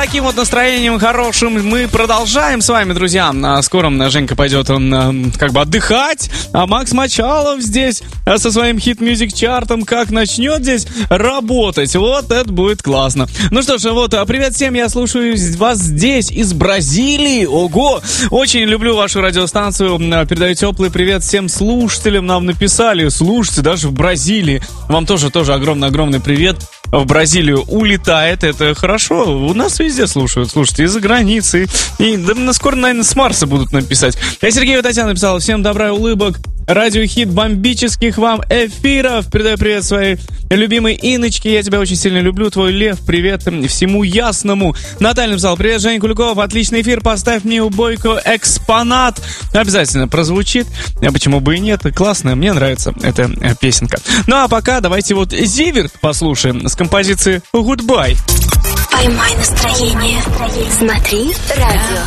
таким вот настроением хорошим мы продолжаем с вами, друзья. Скоро Женька пойдет как бы отдыхать, а Макс Мочалов здесь со своим хит-мьюзик-чартом как начнет здесь работать. Вот это будет классно. Ну что ж, вот, привет всем, я слушаю вас здесь, из Бразилии. Ого! Очень люблю вашу радиостанцию. Передаю теплый привет всем слушателям. Нам написали, слушайте, даже в Бразилии. Вам тоже огромный привет. В Бразилию улетает, это хорошо. У нас везде слушают, слушайте, из-за границы. И да, скоро, наверное, с Марса будут написать. Я Сергею Татьяна написал: всем добра и улыбок, радиохит, бомбических вам эфиров. Передаю привет своей любимой Иночке, я тебя очень сильно люблю, твой Лев, привет всему ясному. Наталья написала: привет, Женя Куликов, отличный эфир, поставь мне у Бойко экспонат. Обязательно прозвучит, а почему бы и нет, классная, мне нравится эта песенка. Ну а пока давайте вот Зиверт послушаем с композиции «Goodbye». Поймай настроение, смотри радио.